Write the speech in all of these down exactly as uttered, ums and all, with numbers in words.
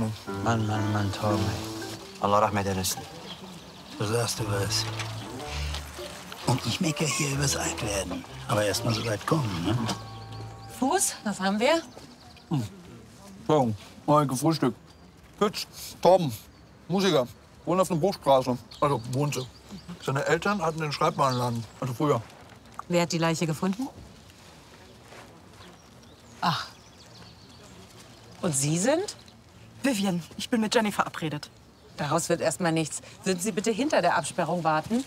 Träume. Mann, Mann, Mann, Träume. Allah rahmet eylesin. Du sagst du was. Und ich meckere hier übers Altwerden. Aber erst mal so weit kommen, ne? Fuß, was haben wir? Entschuldigung, mal gefrühstückt. Pütsch, Torben, Musiker, wohnt auf der Bruchstraße. Also wohnte. Seine Eltern hatten den Schreibwarenladen, also früher. Wer hat die Leiche gefunden? Ach. Und Sie sind? Vivian, ich bin mit Jenny verabredet. Daraus wird erst mal nichts. Würden Sie bitte hinter der Absperrung warten?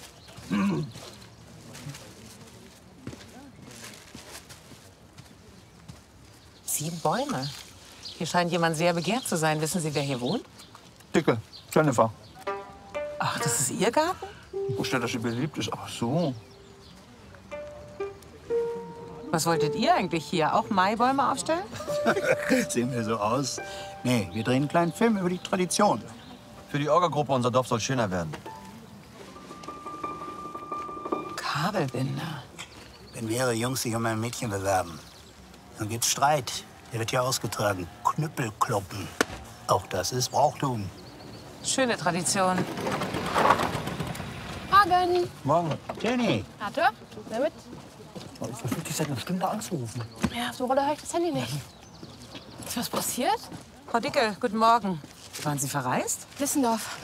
Sieben Bäume. Hier scheint jemand sehr begehrt zu sein. Wissen Sie, wer hier wohnt? Dicke, Jennifer. Ach, das ist Ihr Garten? Wo steht, dass sie beliebt ist? Ach so. Was wolltet ihr eigentlich hier? Auch Maibäume aufstellen? Sehen wir so aus? Nee, wir drehen einen kleinen Film über die Tradition. Für die Orga-Gruppe unser Dorf soll schöner werden. Kabelbinder. Wenn mehrere Jungs sich um ein Mädchen bewerben, dann gibt's Streit. Der wird ja ausgetragen. Knüppelkloppen. Auch das ist Brauchtum. Schöne Tradition. Morgen. Morgen. Jenny. Warte, wer mit? Ich versuche dich seit einer Stunde anzurufen. Ja, auf der Rolle höre ich das Handy nicht. Ist was passiert? Frau Dicke, guten Morgen. Waren Sie verreist? Wissendorf.